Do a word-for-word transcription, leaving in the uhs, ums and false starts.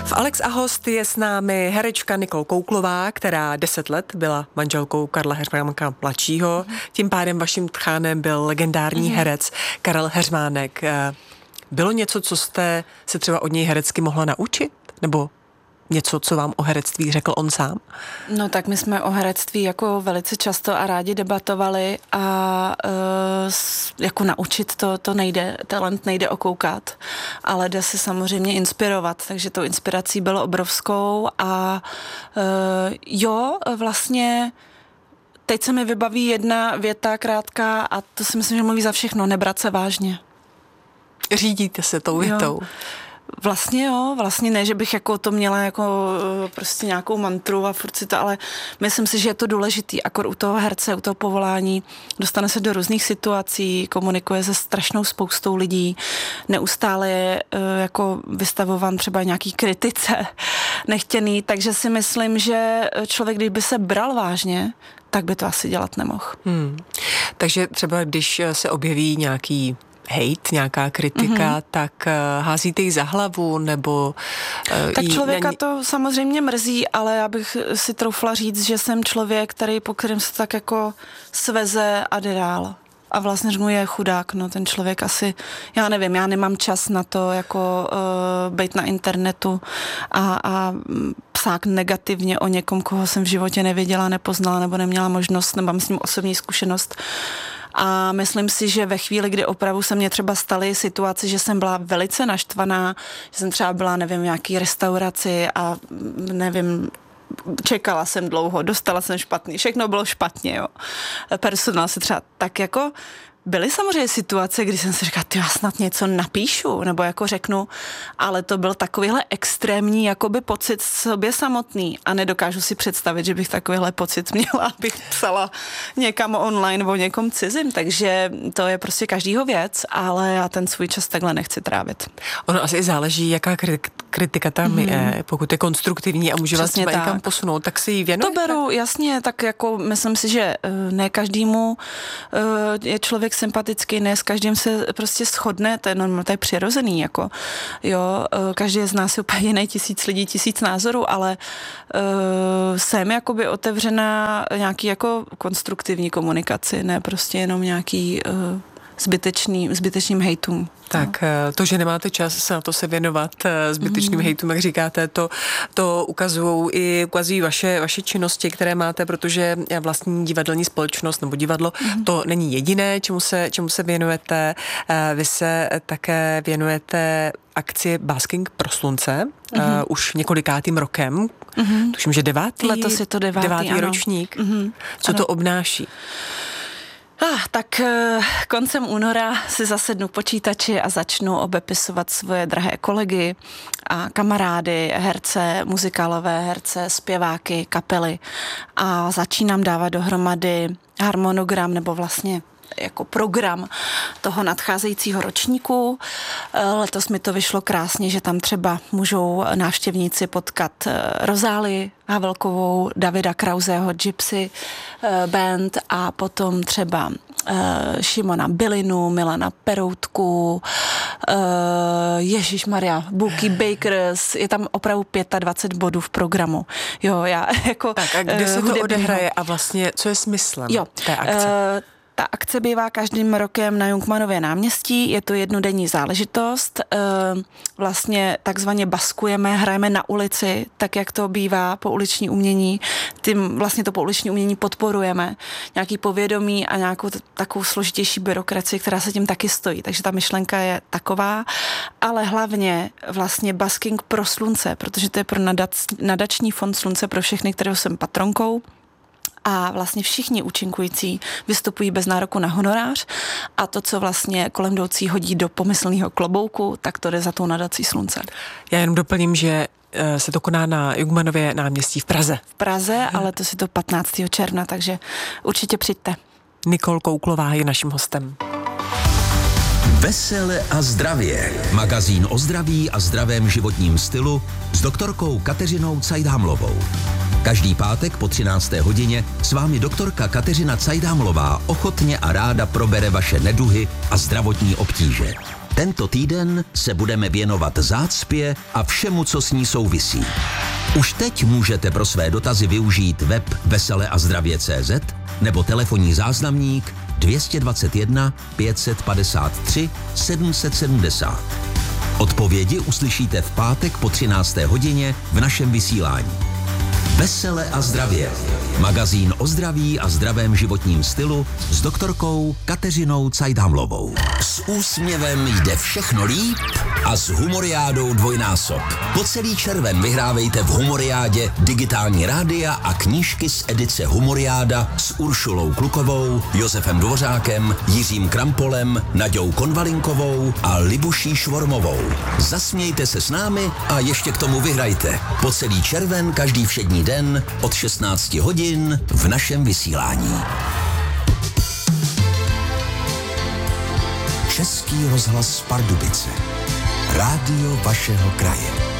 V Alex a host je s námi herečka Nicole Kouklová, která deset let byla manželkou Karla Heřmánka mladšího. Tím pádem vaším tchánem byl legendární herec Karel Heřmánek. Bylo něco, co jste se třeba od něj herecky mohla naučit? Nebo něco, co vám o herectví řekl on sám? No tak my jsme o herectví jako velice často a rádi debatovali a e, jako naučit to, to nejde, talent nejde okoukat, ale jde se samozřejmě inspirovat, takže tou inspirací bylo obrovskou a e, jo, vlastně teď se mi vybaví jedna věta krátká a to si myslím, že mluví za všechno, nebrat se vážně. Řídíte se tou větou? Jo. Vlastně jo, vlastně ne, že bych jako to měla jako prostě nějakou mantru a furt si to, ale myslím si, že je to důležitý, akor u toho herce, u toho povolání, dostane se do různých situací, komunikuje se strašnou spoustou lidí, neustále je jako vystavovan třeba nějaký kritice nechtěný, takže si myslím, že člověk, když by se bral vážně, tak by to asi dělat nemohl. Hmm. Takže třeba když se objeví nějaký hejt, nějaká kritika, mm-hmm. tak uh, házíte ji za hlavu, nebo... Uh, tak člověka jí... to samozřejmě mrzí, ale já bych si troufla říct, že jsem člověk, který, po kterém se tak jako sveze a jde dál. A vlastně řeknu, je chudák, no ten člověk asi, já nevím, já nemám čas na to, jako uh, být na internetu a, a psát negativně o někom, koho jsem v životě nevěděla, nepoznala, nebo neměla možnost, nebo mám s ním osobní zkušenost. A myslím si, že ve chvíli, kdy opravdu se mně třeba staly situace, že jsem byla velice naštvaná, že jsem třeba byla, nevím, v nějaký restauraci a nevím, čekala jsem dlouho, dostala jsem špatný, všechno bylo špatně, jo. Personál se třeba tak jako... Byly samozřejmě situace, kdy jsem si říkala, ty já snad něco napíšu, nebo jako řeknu, ale to byl takovýhle extrémní jakoby pocit sobě samotný a nedokážu si představit, že bych takovýhle pocit měla, abych psala někam online o někom cizím, takže to je prostě každýho věc, ale já ten svůj čas takhle nechci trávit. Ono asi záleží, jaká kritika tam mm. je, pokud je konstruktivní a může vás třeba někam posunout, tak si ji věnujete? To beru, jasně, tak jako myslím si, že ne každému je člověk sympatický, ne s každým se prostě shodne, to je normálně, to je přirozený, jako, jo, každý z nás je úplně jiný, tisíc lidí, tisíc názorů, ale uh, jsem jakoby otevřená nějaký jako konstruktivní komunikaci, ne prostě jenom nějaký uh, zbytečný, zbytečným hejtům. Tak to, že nemáte čas se na to se věnovat zbytečným mm. hejtům, jak říkáte, to, to ukazují i ukazují vaše, vaše činnosti, které máte, protože vlastní divadelní společnost nebo divadlo, mm. to není jediné, čemu se, čemu se věnujete. Vy se také věnujete akci Basking pro slunce, mm-hmm. uh, už několikátým rokem, mm-hmm. tuším, že devátý, letos je to devátý, devátý ano. ročník. Mm-hmm. Co ano. to obnáší? Ah, tak koncem února si zasednu k počítači a začnu obepisovat svoje drahé kolegy a kamarády, herce, muzikálové herce, zpěváky, kapely a začínám dávat dohromady harmonogram nebo vlastně jako program toho nadcházejícího ročníku. Letos mi to vyšlo krásně, že tam třeba můžou návštěvníci potkat Rozálii Havelkovou, Davida Krauseho Gypsy Band a potom třeba Šimona Bylinu, Milana Peroutku, Ježišmarja, Bookie Bakers, je tam opravdu dvacet pět bodů v programu. Jo, já jako... Tak a kde se to odehraje a vlastně, co je smyslem jo, té akce? Uh, Ta akce bývá každým rokem na Jungmannově náměstí, je to jednodenní záležitost, vlastně takzvaně baskujeme, hrajeme na ulici, tak jak to bývá po uliční umění, tím vlastně to po uliční umění podporujeme, nějaký povědomí a nějakou t- takovou složitější byrokracii, která se tím taky stojí, takže ta myšlenka je taková, ale hlavně vlastně basking pro slunce, protože to je pro nadac, nadační fond slunce pro všechny, kterého jsem patronkou. A vlastně všichni účinkující vystupují bez nároku na honorář a to, co vlastně kolem jdoucí hodí do pomyslného klobouku, tak to jde za tou nadací slunce. Já jenom doplním, že se to koná na Jungmannově náměstí v Praze. V Praze, hmm. ale to si to patnáctého června, takže určitě přijďte. Nicole Kouklová je naším hostem. Vesele a zdravě. Magazín o zdraví a zdravém životním stylu s doktorkou Kateřinou Cajdámlovou. Každý pátek po třinácté hodině s vámi doktorka Kateřina Cajdámlová ochotně a ráda probere vaše neduhy a zdravotní obtíže. Tento týden se budeme věnovat zácpě a všemu, co s ní souvisí. Už teď můžete pro své dotazy využít web vesele a zdravě tečka cé zet nebo telefonní záznamník dvě stě dvacet jedna pět set padesát tři sedm set sedmdesát. Odpovědi uslyšíte v pátek po třinácté hodině v našem vysílání. Vesele a zdravě. Magazín o zdraví a zdravém životním stylu s doktorkou Kateřinou Cajdhamlovou. S úsměvem jde všechno líp a s Humoriádou dvojnásob. Po celý červen vyhrávejte v Humoriádě digitální rádia a knížky z edice Humoriáda s Uršulou Klukovou, Josefem Dvořákem, Jiřím Krampolem, Naďou Konvalinkovou a Libuší Švormovou. Zasmějte se s námi a ještě k tomu vyhrajte. Po celý červen každý všední den od šestnácti hodin v našem vysílání. Český rozhlas Pardubice. Rádio vašeho kraje.